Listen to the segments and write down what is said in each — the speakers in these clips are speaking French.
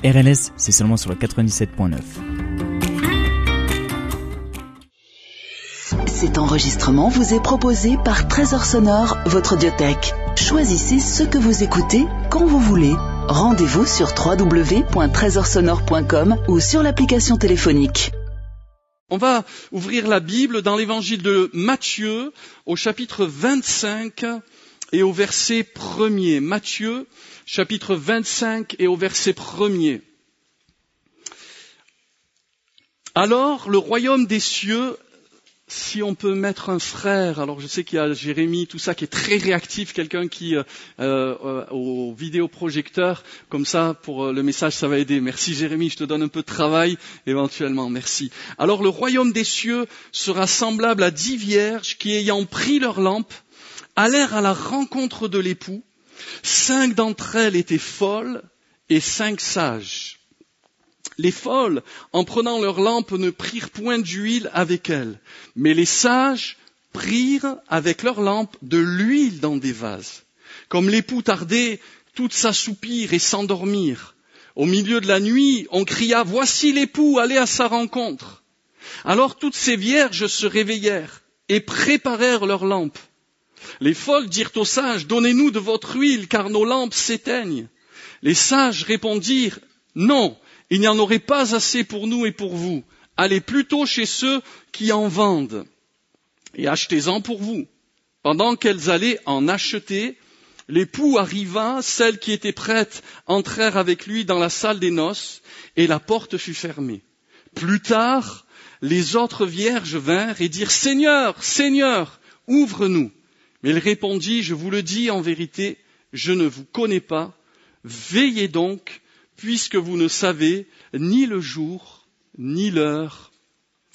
RLS, c'est seulement sur le 97.9. Cet enregistrement vous est proposé par Trésor Sonore, votre audiothèque. Choisissez ce que vous écoutez quand vous voulez. Rendez-vous sur www.trésorsonore.com ou sur l'application téléphonique. On va ouvrir la Bible dans l'évangile de Matthieu au chapitre 25 et au verset 1er. Matthieu, chapitre 25 et au verset 1er. Alors, le royaume des cieux, si on peut mettre un frère, alors je sais qu'il y a Jérémy, tout ça, qui est très réactif, quelqu'un qui, au vidéoprojecteur, comme ça, pour le message, ça va aider. Merci Jérémy, je te donne un peu de travail, éventuellement, merci. Alors, le royaume des cieux sera semblable à 10 vierges qui, ayant pris leur lampe, allèrent à la rencontre de l'époux. 5 d'entre elles étaient folles et 5 sages. Les folles, en prenant leur lampe, ne prirent point d'huile avec elles, mais les sages prirent avec leur lampe de l'huile dans des vases. Comme l'époux tardait, toutes s'assoupirent et s'endormirent. Au milieu de la nuit, on cria « Voici l'époux, allez à sa rencontre !» Alors toutes ces vierges se réveillèrent et préparèrent leurs lampes. Les folles dirent aux sages « Donnez-nous de votre huile, car nos lampes s'éteignent. » Les sages répondirent « Non, il n'y en aurait pas assez pour nous et pour vous. Allez plutôt chez ceux qui en vendent et achetez-en pour vous. » Pendant qu'elles allaient en acheter, l'époux arriva, celles qui étaient prêtes entrèrent avec lui dans la salle des noces et la porte fut fermée. Plus tard, les autres vierges vinrent et dirent « Seigneur, Seigneur, ouvre-nous !» Mais il répondit « Je vous le dis en vérité, je ne vous connais pas. Veillez donc, puisque vous ne savez ni le jour, ni l'heure. Amen. »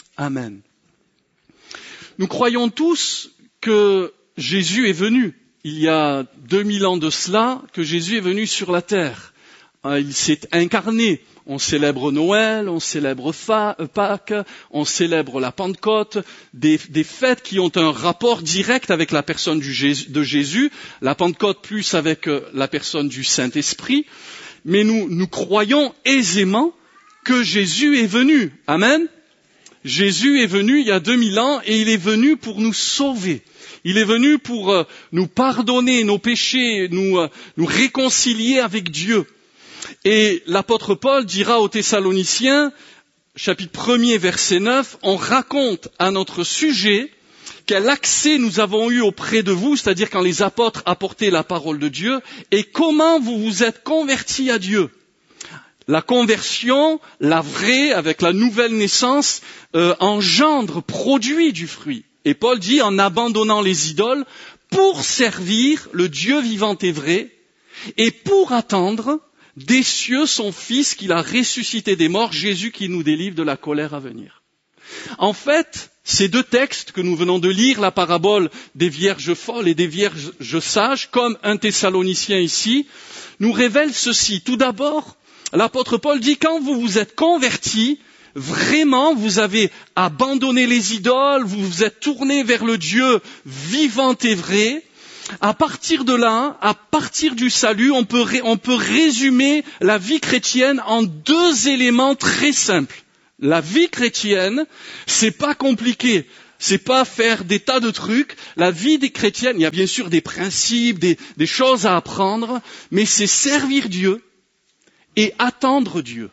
Nous croyons tous que Jésus est venu. Il y a 2000 ans de cela, que Jésus est venu sur la terre. Il s'est incarné. On célèbre Noël, on célèbre Pâques, on célèbre la Pentecôte, des fêtes qui ont un rapport direct avec la personne de Jésus, la Pentecôte plus avec la personne du Saint-Esprit. Mais nous croyons aisément que Jésus est venu. Amen. Jésus est venu il y a 2000 ans et il est venu pour nous sauver. Il est venu pour nous pardonner nos péchés, nous réconcilier avec Dieu. Et l'apôtre Paul dira aux Thessaloniciens, chapitre 1er, verset 9, on raconte à notre sujet quel accès nous avons eu auprès de vous, c'est-à-dire quand les apôtres apportaient la parole de Dieu, et comment vous vous êtes convertis à Dieu. La conversion, la vraie, avec la nouvelle naissance, engendre, produit du fruit. Et Paul dit, en abandonnant les idoles, pour servir le Dieu vivant et vrai, et pour attendre des cieux son Fils qu'il a ressuscité des morts, Jésus qui nous délivre de la colère à venir. En fait, ces deux textes que nous venons de lire, la parabole des vierges folles et des vierges sages, comme un Thessalonicien ici, nous révèlent ceci. Tout d'abord, l'apôtre Paul dit, quand vous vous êtes convertis, vraiment vous avez abandonné les idoles, vous vous êtes tournés vers le Dieu vivant et vrai. À partir de là, à partir du salut, on peut résumer la vie chrétienne en 2 éléments très simples. La vie chrétienne, c'est pas compliqué. C'est pas faire des tas de trucs. La vie des chrétiennes, il y a bien sûr des principes, des choses à apprendre, mais c'est servir Dieu et attendre Dieu.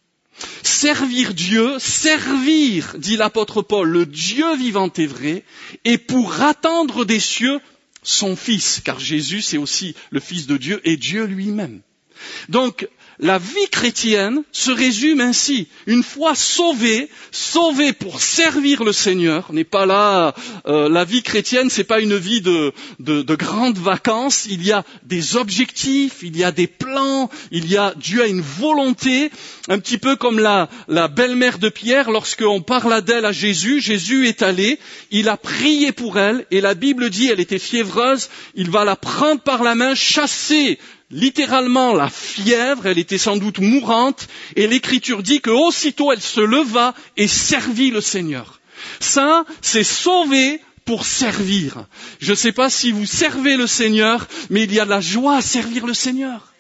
Servir Dieu, servir, dit l'apôtre Paul, le Dieu vivant et vrai, et pour attendre des cieux son Fils, car Jésus c'est aussi le Fils de Dieu et Dieu lui-même. Donc, la vie chrétienne se résume ainsi. Une fois sauvé pour servir le Seigneur, n'est pas là, la vie chrétienne, c'est pas une vie de grandes vacances. Il y a des objectifs, il y a des plans, Dieu a une volonté, un petit peu comme la belle-mère de Pierre, lorsqu'on parla d'elle à Jésus, Jésus est allé, il a prié pour elle, et la Bible dit, elle était fiévreuse, il va la prendre par la main, chasser littéralement la fièvre, elle était sans doute mourante, et l'Écriture dit que aussitôt elle se leva et servit le Seigneur. Ça, c'est sauver pour servir. Je ne sais pas si vous servez le Seigneur, mais il y a de la joie à servir le Seigneur.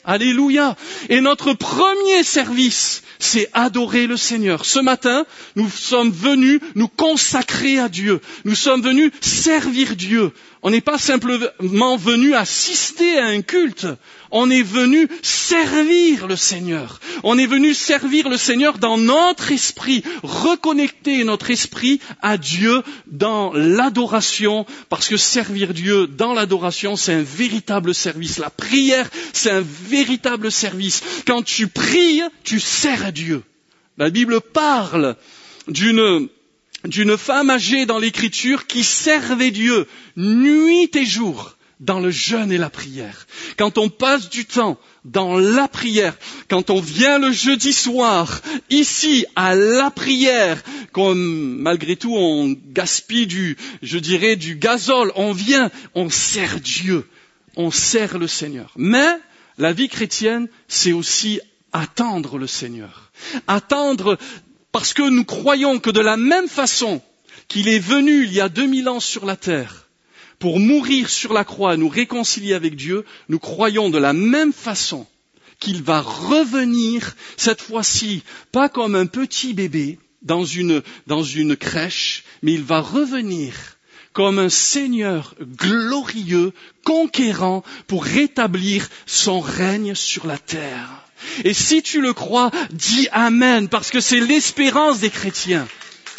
Alléluia. Et notre premier service, c'est adorer le Seigneur. Ce matin, nous sommes venus nous consacrer à Dieu. Nous sommes venus servir Dieu. On n'est pas simplement venus assister à un culte. On est venu servir le Seigneur. On est venu servir le Seigneur dans notre esprit, reconnecter notre esprit à Dieu dans l'adoration, parce que servir Dieu dans l'adoration, c'est un véritable service. La prière, c'est un véritable service. Quand tu pries, tu sers à Dieu. La Bible parle d'une femme âgée dans l'Écriture qui servait Dieu nuit et jour dans le jeûne et la prière. Quand on passe du temps dans la prière, quand on vient le jeudi soir, ici, à la prière, comme malgré tout on gaspille du gazole, on vient, on sert Dieu, on sert le Seigneur. Mais la vie chrétienne, c'est aussi attendre le Seigneur. Attendre parce que nous croyons que de la même façon qu'il est venu il y a 2000 ans sur la terre, pour mourir sur la croix et nous réconcilier avec Dieu, nous croyons de la même façon qu'il va revenir, cette fois-ci, pas comme un petit bébé dans une crèche, mais il va revenir comme un Seigneur glorieux, conquérant, pour rétablir son règne sur la terre. Et si tu le crois, dis Amen, parce que c'est l'espérance des chrétiens.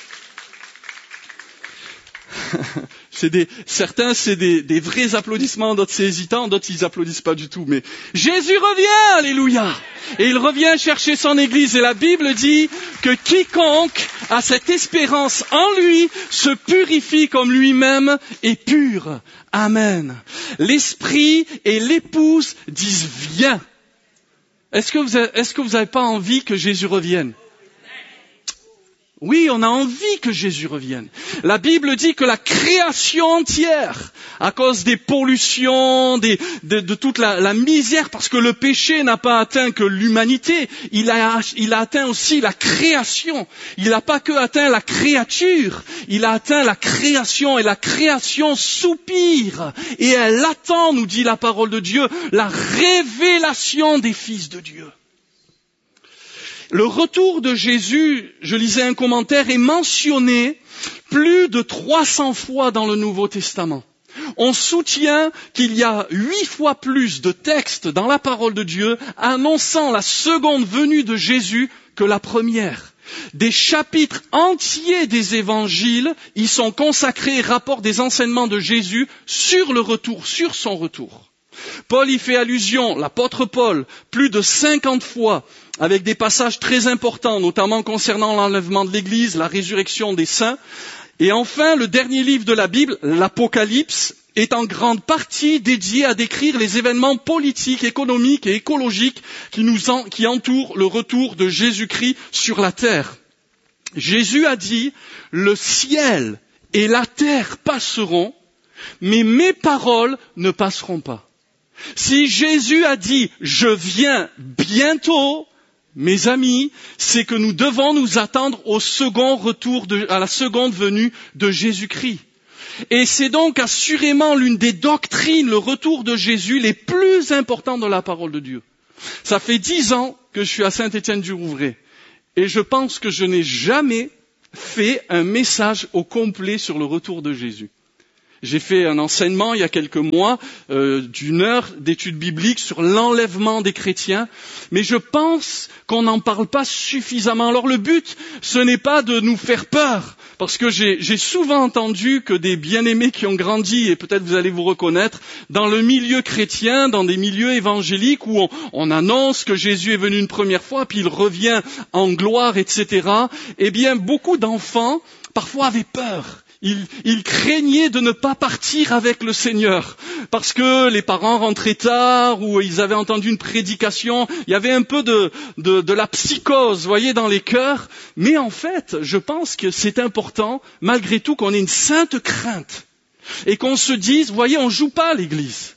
Certains, c'est des vrais applaudissements, d'autres c'est hésitant, d'autres ils applaudissent pas du tout. Mais Jésus revient, alléluia! Et il revient chercher son Église. Et la Bible dit que quiconque a cette espérance en lui se purifie comme lui-même est pur. Amen. L'Esprit et l'épouse disent viens. Est-ce que vous n'avez pas envie que Jésus revienne? Oui, on a envie que Jésus revienne. La Bible dit que la création entière, à cause des pollutions, de toute la misère, parce que le péché n'a pas atteint que l'humanité, il a atteint aussi la création. Il n'a pas que atteint la créature, il a atteint la création, et la création soupire. Et elle attend, nous dit la parole de Dieu, la révélation des fils de Dieu. Le retour de Jésus, je lisais un commentaire, est mentionné plus de 300 fois dans le Nouveau Testament. On soutient qu'il y a 8 fois plus de textes dans la parole de Dieu annonçant la seconde venue de Jésus que la première. Des chapitres entiers des évangiles y sont consacrés et rapportent des enseignements de Jésus sur le retour, sur son retour. Paul y fait allusion, l'apôtre Paul, plus de 50 fois, avec des passages très importants, notamment concernant l'enlèvement de l'Église, la résurrection des saints. Et enfin, le dernier livre de la Bible, l'Apocalypse, est en grande partie dédié à décrire les événements politiques, économiques et écologiques qui entourent le retour de Jésus-Christ sur la terre. Jésus a dit, le ciel et la terre passeront, mais mes paroles ne passeront pas. Si Jésus a dit « je viens bientôt », mes amis, c'est que nous devons nous attendre au second retour, à la seconde venue de Jésus-Christ. Et c'est donc assurément l'une des doctrines, le retour de Jésus, les plus importantes de la parole de Dieu. Ça fait 10 ans que je suis à Saint-Étienne-du-Rouvray et je pense que je n'ai jamais fait un message au complet sur le retour de Jésus. J'ai fait un enseignement il y a quelques mois d'1 heure d'études bibliques sur l'enlèvement des chrétiens, mais je pense qu'on n'en parle pas suffisamment. Alors le but, ce n'est pas de nous faire peur, parce que j'ai souvent entendu que des bien-aimés qui ont grandi, et peut-être vous allez vous reconnaître, dans le milieu chrétien, dans des milieux évangéliques où on annonce que Jésus est venu une première fois, puis il revient en gloire, etc. Eh bien, beaucoup d'enfants, parfois, avaient peur. Ils craignaient de ne pas partir avec le Seigneur parce que les parents rentraient tard ou ils avaient entendu une prédication. Il y avait un peu de la psychose, voyez, dans les cœurs. Mais en fait, je pense que c'est important, malgré tout, qu'on ait une sainte crainte et qu'on se dise, voyez, on ne joue pas à l'église.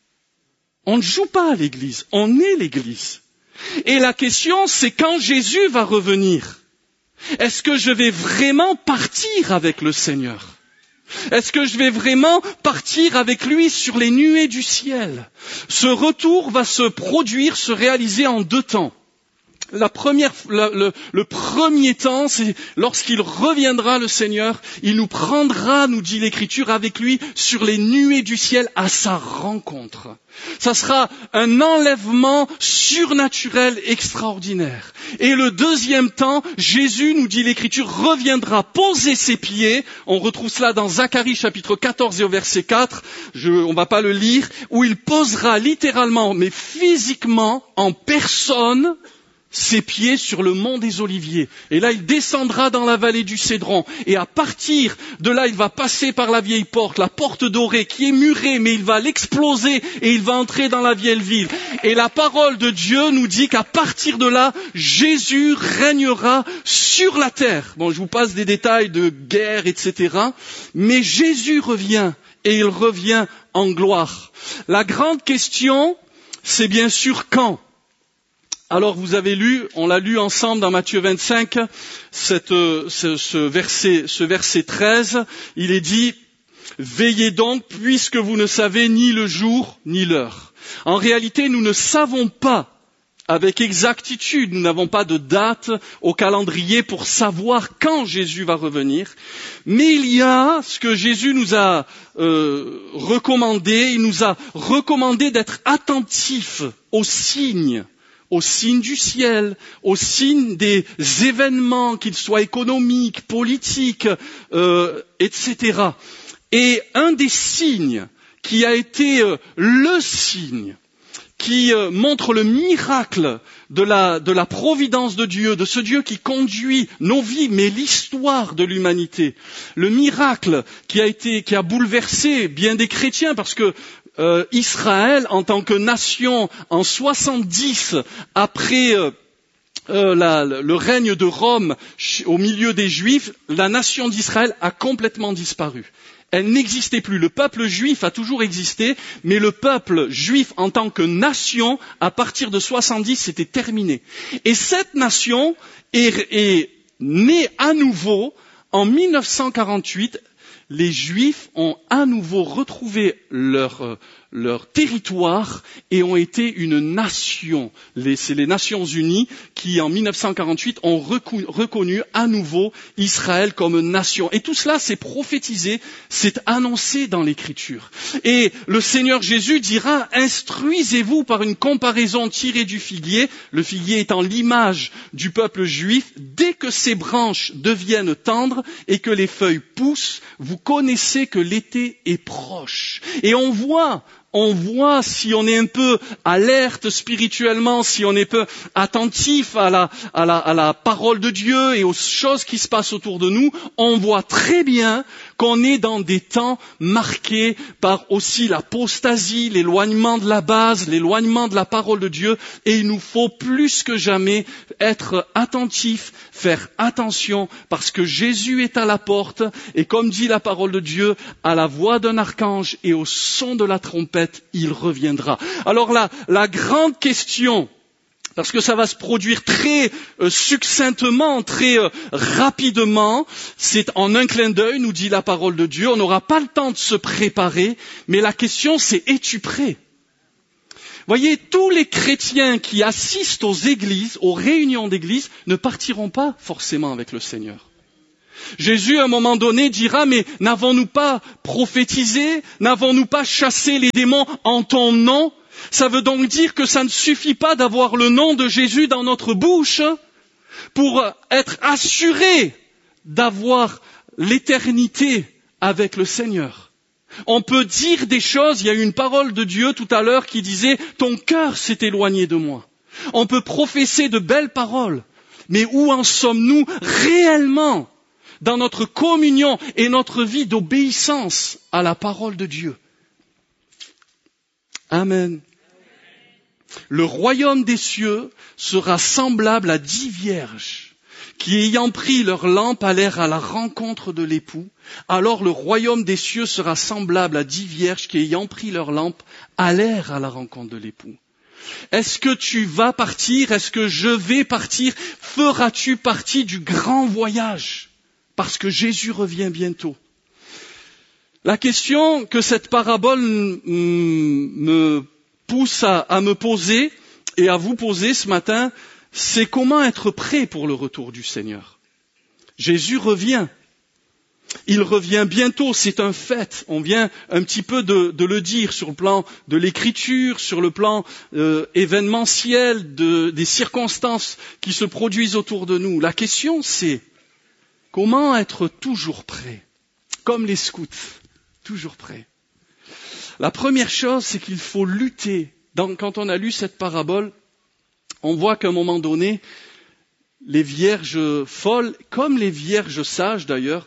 On ne joue pas à l'église, on est l'église. Et la question, c'est quand Jésus va revenir. Est-ce que je vais vraiment partir avec le Seigneur? Est-ce que je vais vraiment partir avec lui sur les nuées du ciel? Ce retour va se produire, se réaliser en 2 temps. Le premier temps, c'est lorsqu'il reviendra, le Seigneur, il nous prendra, nous dit l'Écriture, avec lui sur les nuées du ciel à sa rencontre. Ça sera un enlèvement surnaturel extraordinaire. Et le deuxième temps, Jésus, nous dit l'Écriture, reviendra poser ses pieds. On retrouve cela dans Zacharie chapitre 14 et au verset 4. On va pas le lire, où il posera littéralement, mais physiquement, en personne, ses pieds sur le mont des Oliviers. Et là, il descendra dans la vallée du Cédron. Et à partir de là, il va passer par la vieille porte, la porte dorée, qui est murée, mais il va l'exploser et il va entrer dans la vieille ville. Et la parole de Dieu nous dit qu'à partir de là, Jésus régnera sur la terre. Bon, je vous passe des détails de guerre, etc. Mais Jésus revient, et il revient en gloire. La grande question, c'est bien sûr quand. Alors vous avez lu, on l'a lu ensemble dans Matthieu 25, ce verset 13, il est dit « Veillez donc, puisque vous ne savez ni le jour ni l'heure ». En réalité, nous ne savons pas avec exactitude, nous n'avons pas de date au calendrier pour savoir quand Jésus va revenir, mais il y a ce que Jésus nous a recommandé, il nous a recommandé d'être attentifs aux signes du ciel, aux signes des événements, qu'ils soient économiques, politiques, etc. Et un des signes qui a été le signe qui montre le miracle de la providence de Dieu, de ce Dieu qui conduit nos vies, mais l'histoire de l'humanité. Le miracle qui a bouleversé bien des chrétiens, parce que Israël, en tant que nation, en 70, après le règne de Rome au milieu des Juifs, la nation d'Israël a complètement disparu. Elle n'existait plus. Le peuple juif a toujours existé, mais le peuple juif en tant que nation, à partir de 70, c'était terminé. Et cette nation est née à nouveau en 1948. Les Juifs ont à nouveau retrouvé leur territoire et ont été une nation. C'est les Nations Unies qui, en 1948, ont reconnu à nouveau Israël comme nation. Et tout cela, c'est prophétisé, c'est annoncé dans l'Écriture. Et le Seigneur Jésus dira, instruisez-vous par une comparaison tirée du figuier, le figuier étant l'image du peuple juif, dès que ses branches deviennent tendres et que les feuilles poussent, vous connaissez que l'été est proche. Et on voit si on est un peu alerte spirituellement, si on est peu attentif à la parole de Dieu et aux choses qui se passent autour de nous, on voit très bien qu'on est dans des temps marqués par aussi l'apostasie, l'éloignement de la base, l'éloignement de la parole de Dieu, et il nous faut plus que jamais être attentifs, faire attention, parce que Jésus est à la porte, et comme dit la parole de Dieu, à la voix d'un archange et au son de la trompette, il reviendra. Alors là, la grande question, parce que ça va se produire très succinctement, très rapidement, c'est en un clin d'œil, nous dit la parole de Dieu, on n'aura pas le temps de se préparer, mais la question c'est, es-tu prêt ? Voyez, tous les chrétiens qui assistent aux églises, aux réunions d'église, ne partiront pas forcément avec le Seigneur. Jésus, à un moment donné, dira, mais n'avons-nous pas prophétisé, n'avons-nous pas chassé les démons en ton nom ? Ça veut donc dire que ça ne suffit pas d'avoir le nom de Jésus dans notre bouche pour être assuré d'avoir l'éternité avec le Seigneur. On peut dire des choses, il y a eu une parole de Dieu tout à l'heure qui disait « ton cœur s'est éloigné de moi ». On peut professer de belles paroles, mais où en sommes-nous réellement dans notre communion et notre vie d'obéissance à la parole de Dieu ? Amen. Le royaume des cieux sera semblable à 10 vierges qui, ayant pris leur lampe, allèrent à la rencontre de l'époux. Alors le royaume des cieux sera semblable à 10 vierges qui, ayant pris leur lampe, allèrent à la rencontre de l'époux. Est-ce que tu vas partir? Est-ce que je vais partir? Feras-tu partie du grand voyage? Parce que Jésus revient bientôt. La question que cette parabole me pousse à me poser et à vous poser ce matin, c'est comment être prêt pour le retour du Seigneur. Jésus revient. Il revient bientôt, c'est un fait. On vient un petit peu de le dire sur le plan de l'écriture, sur le plan événementiel, des circonstances qui se produisent autour de nous. La question, c'est comment être toujours prêt, comme les scouts, toujours prêt. La première chose, c'est qu'il faut lutter. Quand on a lu cette parabole, on voit qu'à un moment donné, les vierges folles, comme les vierges sages d'ailleurs,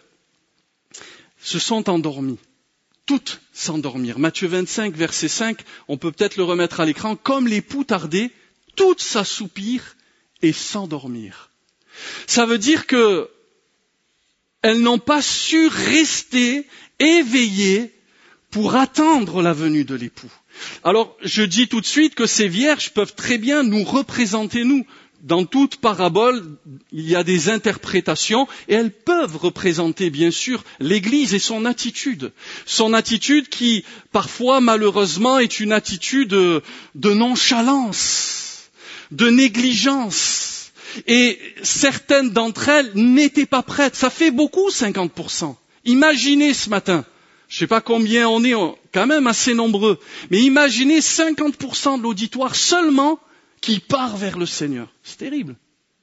se sont endormies. Toutes s'endormirent. Matthieu 25, verset 5, on peut peut-être le remettre à l'écran. Comme les poux tardées, toutes s'assoupirent et s'endormirent. Ça veut dire que elles n'ont pas su rester éveillées pour attendre la venue de l'époux. Alors, je dis tout de suite que ces vierges peuvent très bien nous représenter, nous. Dans toute parabole, il y a des interprétations et elles peuvent représenter bien sûr l'Église et son attitude. Son attitude qui, parfois, malheureusement, est une attitude de nonchalance, de négligence. Et certaines d'entre elles n'étaient pas prêtes. Ça fait beaucoup, 50%. Imaginez ce matin, je ne sais pas combien on est, quand même assez nombreux, mais imaginez 50% de l'auditoire seulement qui part vers le Seigneur. C'est terrible.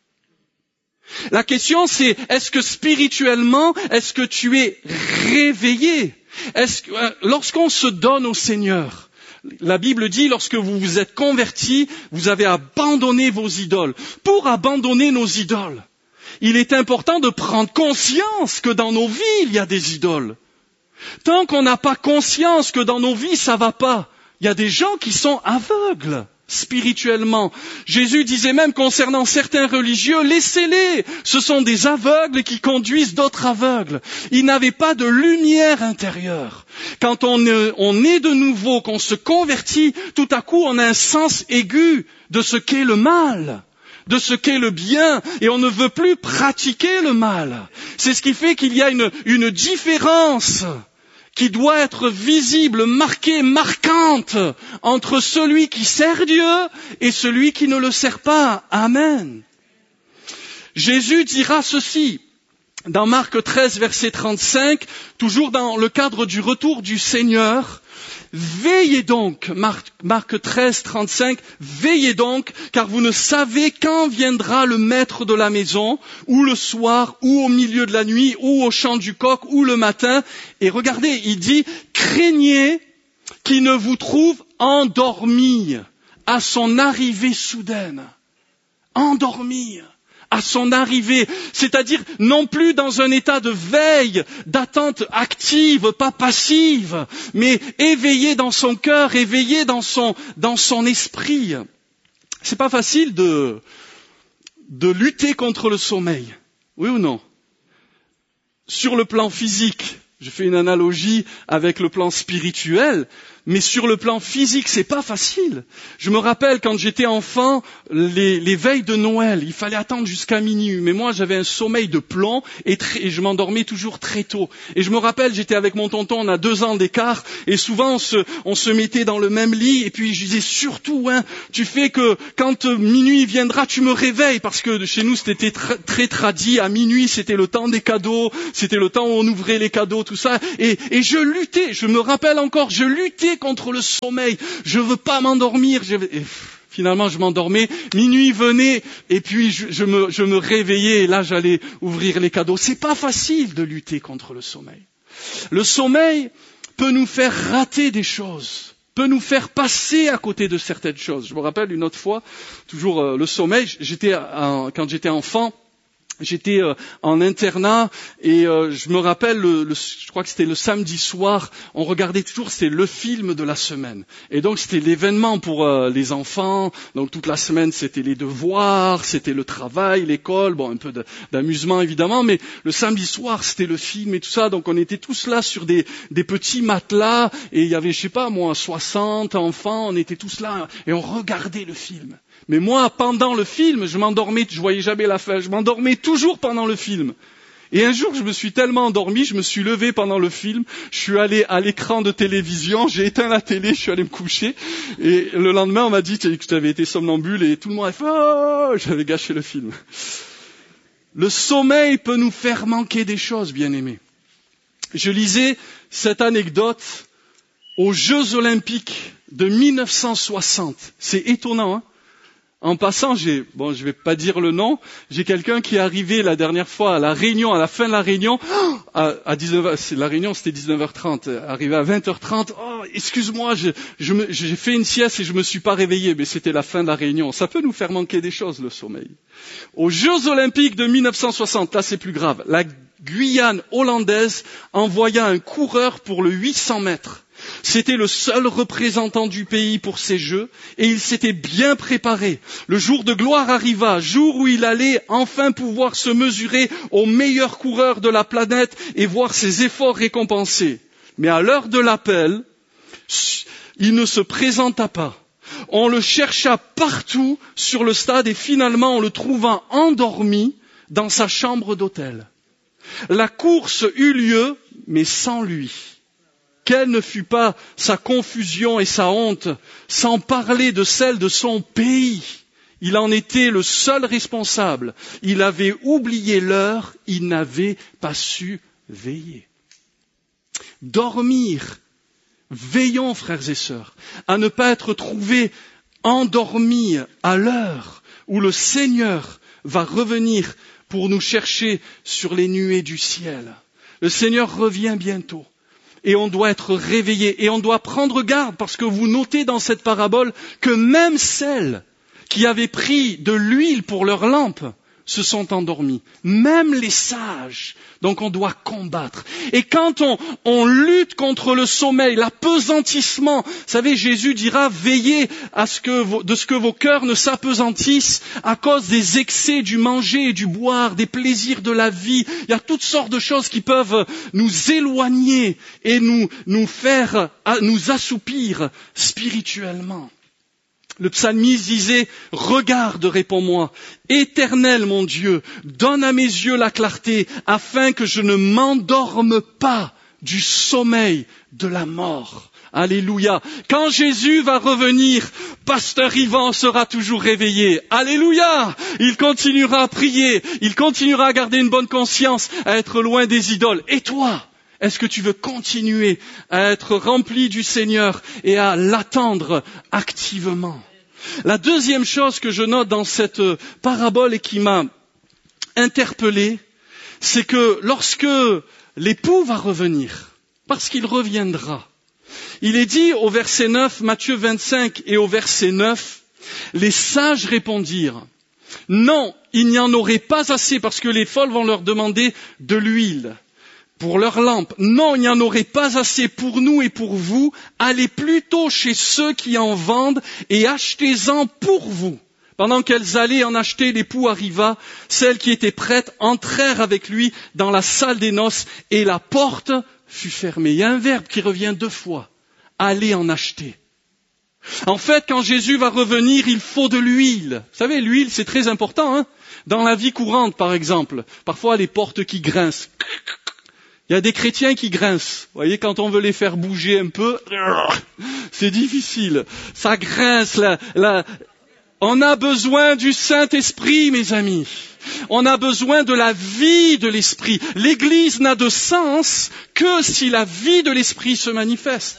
La question c'est, est-ce que spirituellement, est-ce que tu es réveillé? Est-ce que, lorsqu'on se donne au Seigneur, la Bible dit, lorsque vous vous êtes convertis, vous avez abandonné vos idoles. Pour abandonner nos idoles, il est important de prendre conscience que dans nos vies, il y a des idoles. Tant qu'on n'a pas conscience que dans nos vies, ça va pas, il y a des gens qui sont aveugles spirituellement. Jésus disait même concernant certains religieux, laissez-les, ce sont des aveugles qui conduisent d'autres aveugles. Ils n'avaient pas de lumière intérieure. Quand on est de nouveau, qu'on se convertit, tout à coup on a un sens aigu de ce qu'est le mal, de ce qu'est le bien, et on ne veut plus pratiquer le mal. C'est ce qui fait qu'il y a une différence qui doit être visible, marquée, marquante entre celui qui sert Dieu et celui qui ne le sert pas. Amen. Jésus dira ceci dans Marc 13, verset 35, toujours dans le cadre du retour du Seigneur. Veillez donc, Marc 13, 35, veillez donc, car vous ne savez quand viendra le maître de la maison, ou le soir, ou au milieu de la nuit, ou au chant du coq, ou le matin. Et regardez, il dit, craignez qu'il ne vous trouve endormis à son arrivée soudaine. Endormis à son arrivée, c'est-à-dire non plus dans un état de veille, d'attente active, pas passive, mais éveillé dans son cœur, éveillé dans son esprit. C'est pas facile de lutter contre le sommeil, oui ou non? Sur le plan physique, je fais une analogie avec le plan spirituel, mais sur le plan physique, c'est pas facile. Je me rappelle quand j'étais enfant, les veilles de Noël, il fallait attendre jusqu'à minuit. Mais moi, j'avais un sommeil de plomb et je m'endormais toujours très tôt. Et je me rappelle, j'étais avec mon tonton, on a 2 ans d'écart, et souvent on se mettait dans le même lit. Et puis je disais surtout, tu fais que quand minuit viendra, tu me réveilles, parce que chez nous c'était très tradit. À minuit, c'était le temps des cadeaux, c'était le temps où on ouvrait les cadeaux, tout ça. Et je luttais. Je me rappelle encore, je luttais contre le sommeil. Je veux pas m'endormir. Et finalement, je m'endormais. Minuit venait et puis je me réveillais et là, j'allais ouvrir les cadeaux. C'est pas facile de lutter contre le sommeil. Le sommeil peut nous faire rater des choses, peut nous faire passer à côté de certaines choses. Je me rappelle une autre fois, toujours le sommeil. Quand j'étais enfant, j'étais en internat et je me rappelle, je crois que c'était le samedi soir, on regardait toujours, c'était le film de la semaine. Et donc c'était l'événement pour les enfants. Donc toute la semaine c'était les devoirs, c'était le travail, l'école, bon un peu d'amusement évidemment, mais le samedi soir c'était le film et tout ça. Donc on était tous là sur des petits matelas et il y avait, je sais pas moi, 60 enfants, on était tous là et on regardait le film. Mais moi, pendant le film, je m'endormais, je voyais jamais la fin, je m'endormais toujours pendant le film. Et un jour, je me suis tellement endormi, je me suis levé pendant le film, je suis allé à l'écran de télévision, j'ai éteint la télé, je suis allé me coucher. Et le lendemain, on m'a dit que tu avais été somnambule et tout le monde a fait « Oh !» J'avais gâché le film. Le sommeil peut nous faire manquer des choses, bien-aimés. Je lisais cette anecdote aux Jeux Olympiques de 1960. C'est étonnant, hein? En passant, je vais pas dire le nom, j'ai quelqu'un qui est arrivé la dernière fois à la réunion, à la fin de la réunion, à 19h, la réunion c'était 19h30, arrivé à 20h30, oh, excuse-moi, j'ai fait une sieste et je me suis pas réveillé, mais c'était la fin de la réunion. Ça peut nous faire manquer des choses, le sommeil. Aux Jeux Olympiques de 1960, là c'est plus grave, la Guyane hollandaise envoya un coureur pour le 800 mètres. C'était le seul représentant du pays pour ces Jeux et il s'était bien préparé. Le jour de gloire arriva, jour où il allait enfin pouvoir se mesurer aux meilleurs coureurs de la planète et voir ses efforts récompensés. Mais à l'heure de l'appel, il ne se présenta pas. On le chercha partout sur le stade et finalement on le trouva endormi dans sa chambre d'hôtel. La course eut lieu, mais sans lui. Quelle ne fut pas sa confusion et sa honte, sans parler de celle de son pays. Il en était le seul responsable. Il avait oublié l'heure, il n'avait pas su veiller. Dormir, veillons frères et sœurs, à ne pas être trouvés endormis à l'heure où le Seigneur va revenir pour nous chercher sur les nuées du ciel. Le Seigneur revient bientôt. Et on doit être réveillé, et on doit prendre garde, parce que vous notez dans cette parabole que même celles qui avaient pris de l'huile pour leur lampe se sont endormies. Même les sages. Donc on doit combattre. Et quand on lutte contre le sommeil, l'apesantissement, vous savez, Jésus dira, veillez à ce que vos cœurs ne s'apesantissent à cause des excès du manger et du boire, des plaisirs de la vie. Il y a toutes sortes de choses qui peuvent nous éloigner et nous faire nous assoupir spirituellement. Le psalmiste disait, « Regarde, réponds-moi, Éternel mon Dieu, donne à mes yeux la clarté, afin que je ne m'endorme pas du sommeil de la mort. » Alléluia. Quand Jésus va revenir, Pasteur Yvan sera toujours réveillé. Alléluia. Il continuera à prier, il continuera à garder une bonne conscience, à être loin des idoles. Et toi ? Est-ce que tu veux continuer à être rempli du Seigneur et à l'attendre activement? La deuxième chose que je note dans cette parabole et qui m'a interpellé, c'est que lorsque l'époux va revenir, parce qu'il reviendra, il est dit au verset 9, Matthieu 25 et au verset 9, les sages répondirent, non, il n'y en aurait pas assez parce que les folles vont leur demander de l'huile pour leur lampe. Non, il n'y en aurait pas assez pour nous et pour vous. Allez plutôt chez ceux qui en vendent et achetez-en pour vous. Pendant qu'elles allaient en acheter, l'époux arriva. Celles qui étaient prêtes entrèrent avec lui dans la salle des noces et la porte fut fermée. Il y a un verbe qui revient 2 fois. Allez en acheter. En fait, quand Jésus va revenir, il faut de l'huile. Vous savez, l'huile, c'est très important, hein? Dans la vie courante, par exemple. Parfois, les portes qui grincent. Il y a des chrétiens qui grincent. Vous voyez, quand on veut les faire bouger un peu, c'est difficile. Ça grince. On a besoin du Saint-Esprit, mes amis. On a besoin de la vie de l'Esprit. L'Église n'a de sens que si la vie de l'Esprit se manifeste.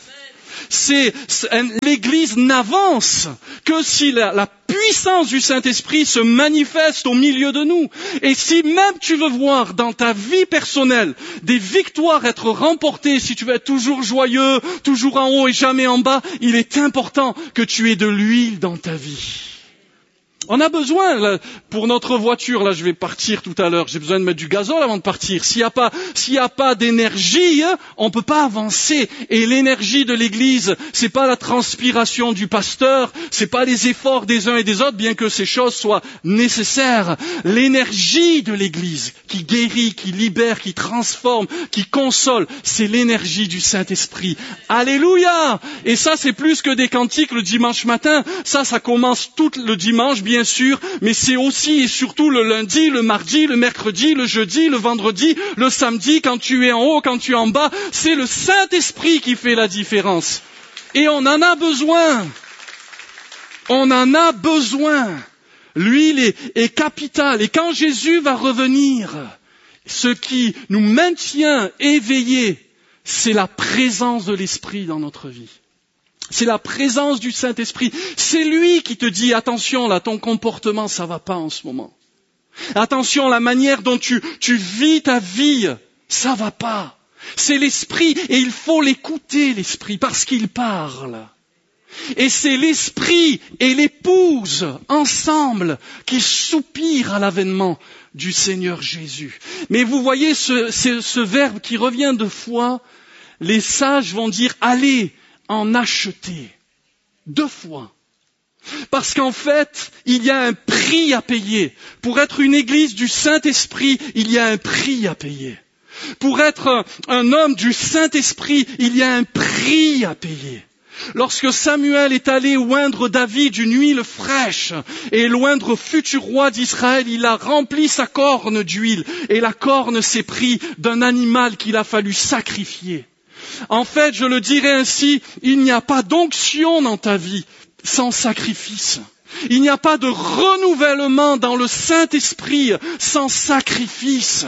L'Église n'avance que si la puissance du Saint-Esprit se manifeste au milieu de nous. Et si même tu veux voir dans ta vie personnelle des victoires être remportées, si tu veux être toujours joyeux, toujours en haut et jamais en bas, il est important que tu aies de l'huile dans ta vie. On a besoin, là, pour notre voiture, là je vais partir tout à l'heure, j'ai besoin de mettre du gazole avant de partir. S'il y a pas d'énergie, on peut pas avancer. Et l'énergie de l'Église, c'est pas la transpiration du pasteur, c'est pas les efforts des uns et des autres, bien que ces choses soient nécessaires. L'énergie de l'Église, qui guérit, qui libère, qui transforme, qui console, c'est l'énergie du Saint-Esprit. Alléluia! Et ça, c'est plus que des cantiques le dimanche matin. Ça commence tout le dimanche, bien sûr, mais c'est aussi et surtout le lundi, le mardi, le mercredi, le jeudi, le vendredi, le samedi, quand tu es en haut, quand tu es en bas. C'est le Saint-Esprit qui fait la différence. Et on en a besoin. On en a besoin. L'huile est capitale. Et quand Jésus va revenir, ce qui nous maintient éveillés, c'est la présence de l'Esprit dans notre vie. C'est la présence du Saint-Esprit. C'est lui qui te dit, attention là, ton comportement, ça va pas en ce moment. Attention, la manière dont tu vis ta vie, ça va pas. C'est l'Esprit et il faut l'écouter, l'Esprit, parce qu'il parle. Et c'est l'Esprit et l'épouse, ensemble, qui soupirent à l'avènement du Seigneur Jésus. Mais vous voyez ce verbe qui revient 2 fois, les sages vont dire « allez en acheter » 2 fois. Parce qu'en fait, il y a un prix à payer. Pour être une église du Saint-Esprit, il y a un prix à payer. Pour être un homme du Saint-Esprit, il y a un prix à payer. Lorsque Samuel est allé oindre David d'une huile fraîche et l'oindre futur roi d'Israël, il a rempli sa corne d'huile et la corne s'est prise d'un animal qu'il a fallu sacrifier. En fait, je le dirais ainsi, il n'y a pas d'onction dans ta vie sans sacrifice. Il n'y a pas de renouvellement dans le Saint-Esprit sans sacrifice.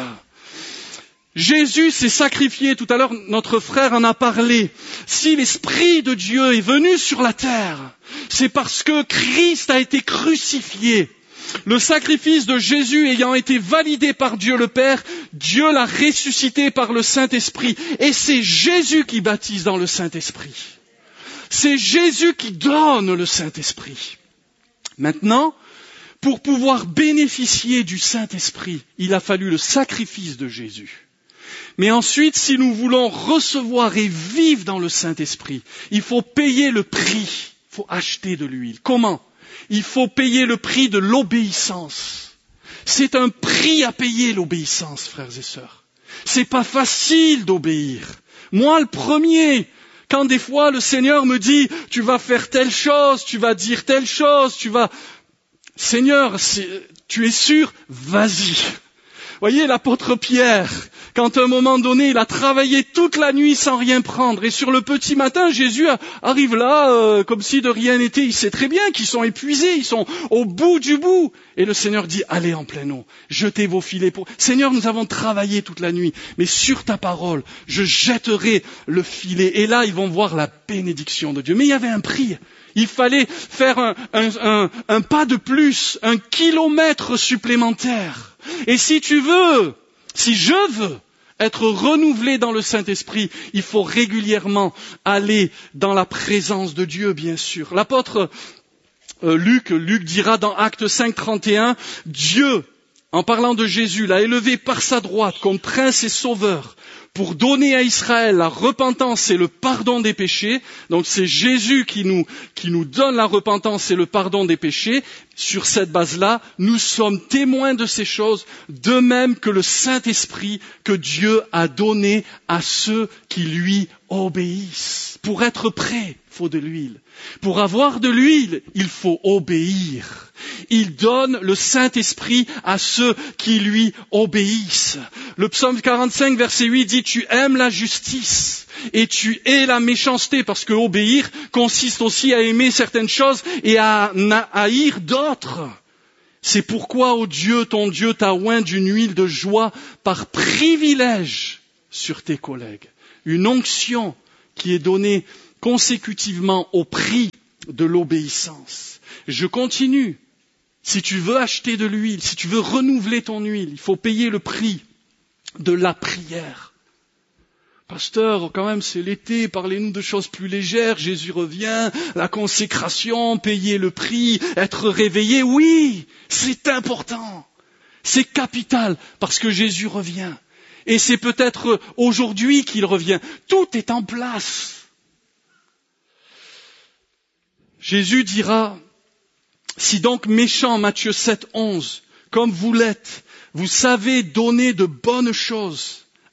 Jésus s'est sacrifié, tout à l'heure notre frère en a parlé. Si l'Esprit de Dieu est venu sur la terre, c'est parce que Christ a été crucifié. Le sacrifice de Jésus ayant été validé par Dieu le Père, Dieu l'a ressuscité par le Saint-Esprit. Et c'est Jésus qui baptise dans le Saint-Esprit. C'est Jésus qui donne le Saint-Esprit. Maintenant, pour pouvoir bénéficier du Saint-Esprit, il a fallu le sacrifice de Jésus. Mais ensuite, si nous voulons recevoir et vivre dans le Saint-Esprit, il faut payer le prix, il faut acheter de l'huile. Comment ? Il faut payer le prix de l'obéissance. C'est un prix à payer, l'obéissance, frères et sœurs. C'est pas facile d'obéir. Moi, le premier, quand des fois le Seigneur me dit, tu vas faire telle chose, tu vas dire telle chose, Seigneur, tu es sûr ? Vas-y. Voyez l'apôtre Pierre, quand à un moment donné, il a travaillé toute la nuit sans rien prendre. Et sur le petit matin, Jésus arrive là, comme si de rien n'était. Il sait très bien qu'ils sont épuisés, ils sont au bout du bout. Et le Seigneur dit, allez en pleine eau, jetez vos filets. Seigneur, nous avons travaillé toute la nuit, mais sur ta parole, je jetterai le filet. Et là, ils vont voir la bénédiction de Dieu. Mais il y avait un prix. Il fallait faire un pas de plus, 1 kilomètre supplémentaire. Et si je veux être renouvelé dans le Saint-Esprit, il faut régulièrement aller dans la présence de Dieu, bien sûr. L'apôtre Luc dira dans Actes 5, 31, Dieu, en parlant de Jésus, l'a élevé par sa droite comme prince et sauveur pour donner à Israël la repentance et le pardon des péchés. Donc c'est Jésus qui nous donne la repentance et le pardon des péchés. Sur cette base-là, nous sommes témoins de ces choses, de même que le Saint-Esprit que Dieu a donné à ceux qui lui obéissent. Pour être prêt, il faut de l'huile. Pour avoir de l'huile, il faut obéir. Il donne le Saint-Esprit à ceux qui lui obéissent. Le psaume 45, verset 8 dit « Tu aimes la justice et tu hais la méchanceté » parce que obéir consiste aussi à aimer certaines choses et à haïr d'autres. C'est pourquoi, ô Dieu, ton Dieu t'a oint d'une huile de joie par privilège sur tes collègues. Une onction qui est donnée consécutivement au prix de l'obéissance. Je continue. Si tu veux acheter de l'huile, si tu veux renouveler ton huile, il faut payer le prix de la prière. Pasteur, quand même c'est l'été, parlez-nous de choses plus légères, Jésus revient, la consécration, payer le prix, être réveillé, oui, c'est important, c'est capital, parce que Jésus revient. Et c'est peut-être aujourd'hui qu'il revient. Tout est en place. Jésus dira, si donc méchants, Matthieu 7, 11, comme vous l'êtes, vous savez donner de bonnes choses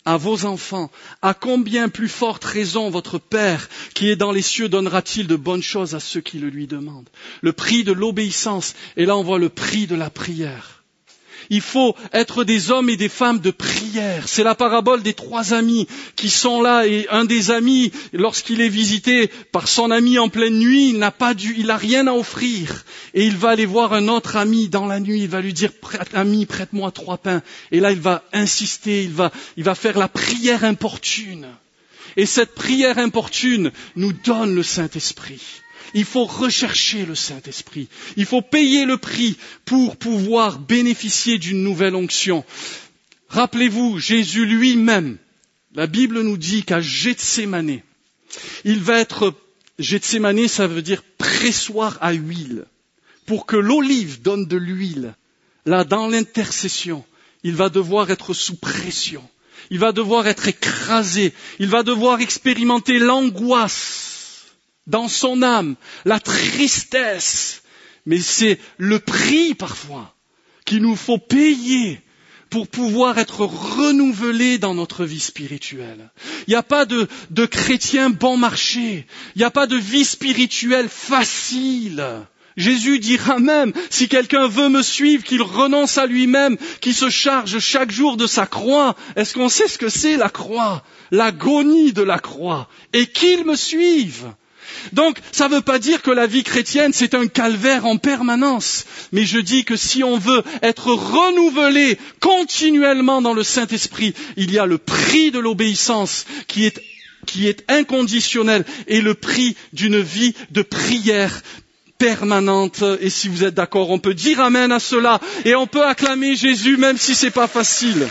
à vos enfants, à combien plus forte raison votre Père qui est dans les cieux donnera-t-il de bonnes choses à ceux qui le lui demandent. Le prix de l'obéissance, et là on voit le prix de la prière. Il faut être des hommes et des femmes de prière. C'est la parabole des 3 amis qui sont là, et un des amis, lorsqu'il est visité par son ami en pleine nuit, il n'a rien à offrir. Et il va aller voir un autre ami dans la nuit, il va lui dire, ami, prête-moi 3 pains. Et là, il va insister, il va faire la prière importune. Et cette prière importune nous donne le Saint-Esprit. Il faut rechercher le Saint-Esprit. Il faut payer le prix pour pouvoir bénéficier d'une nouvelle onction. Rappelez-vous, Jésus lui-même, la Bible nous dit qu'à Gethsémanée, Gethsémanée, ça veut dire pressoir à huile. Pour que l'olive donne de l'huile, là, dans l'intercession, il va devoir être sous pression. Il va devoir être écrasé. Il va devoir expérimenter l'angoisse dans son âme, la tristesse. Mais c'est le prix parfois qu'il nous faut payer pour pouvoir être renouvelés dans notre vie spirituelle. Il n'y a pas de chrétien bon marché. Il n'y a pas de vie spirituelle facile. Jésus dira même, si quelqu'un veut me suivre, qu'il renonce à lui-même, qu'il se charge chaque jour de sa croix. Est-ce qu'on sait ce que c'est la croix? L'agonie de la croix. Et qu'il me suive. Donc, ça ne veut pas dire que la vie chrétienne, c'est un calvaire en permanence. Mais je dis que si on veut être renouvelé continuellement dans le Saint-Esprit, il y a le prix de l'obéissance qui est inconditionnel et le prix d'une vie de prière permanente. Et si vous êtes d'accord, on peut dire amen à cela et on peut acclamer Jésus même si c'est pas facile.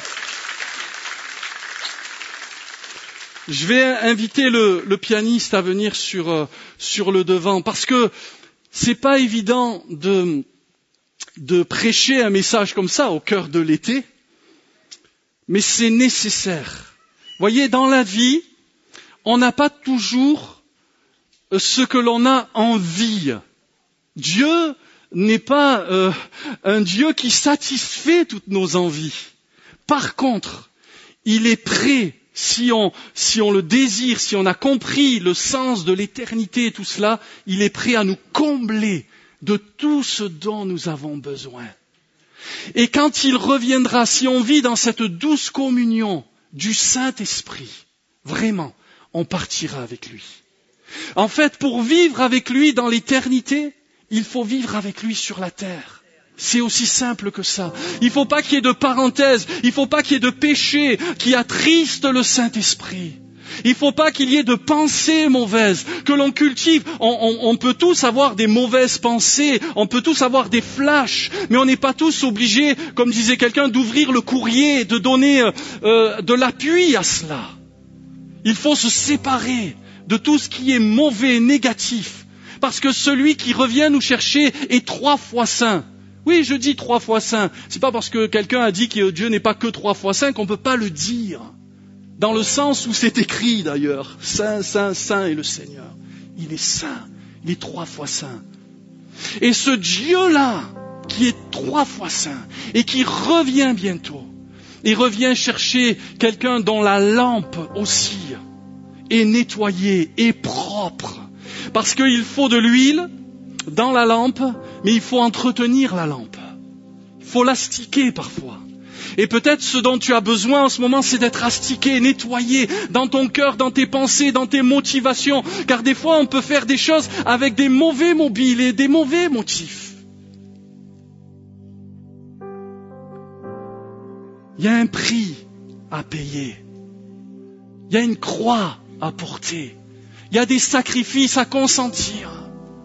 Je vais inviter le pianiste à venir sur le devant parce que c'est pas évident de prêcher un message comme ça au cœur de l'été, mais c'est nécessaire. Voyez, dans la vie, on n'a pas toujours ce que l'on a envie. Dieu n'est pas un Dieu qui satisfait toutes nos envies. Par contre, il est prêt, si on le désire, si on a compris le sens de l'éternité et tout cela, il est prêt à nous combler de tout ce dont nous avons besoin. Et quand il reviendra, si on vit dans cette douce communion du Saint-Esprit, vraiment, on partira avec lui. En fait, pour vivre avec lui dans l'éternité, il faut vivre avec lui sur la terre. C'est aussi simple que ça. Il ne faut pas qu'il y ait de parenthèse, il ne faut pas qu'il y ait de péché qui attristent le Saint-Esprit. Il ne faut pas qu'il y ait de pensées mauvaises, que l'on cultive. On peut tous avoir des mauvaises pensées, on peut tous avoir des flashs, mais on n'est pas tous obligés, comme disait quelqu'un, d'ouvrir le courrier, de donner de l'appui à cela. Il faut se séparer de tout ce qui est mauvais, négatif, parce que celui qui revient nous chercher est 3 fois saint. Oui, je dis 3 fois saint. C'est pas parce que quelqu'un a dit que Dieu n'est pas que 3 fois saint qu'on peut pas le dire. Dans le sens où c'est écrit d'ailleurs. Saint, saint, saint est le Seigneur. Il est saint. Il est 3 fois saint. Et ce Dieu-là, qui est 3 fois saint, et qui revient bientôt, il revient chercher quelqu'un dont la lampe aussi est nettoyée, est propre. Parce qu'il faut de l'huile dans la lampe, mais il faut entretenir la lampe. Il faut l'astiquer parfois. Et peut-être ce dont tu as besoin en ce moment, c'est d'être astiqué, nettoyé dans ton cœur, dans tes pensées, dans tes motivations. Car des fois, on peut faire des choses avec des mauvais mobiles et des mauvais motifs. Il y a un prix à payer. Il y a une croix à porter. Il y a des sacrifices à consentir.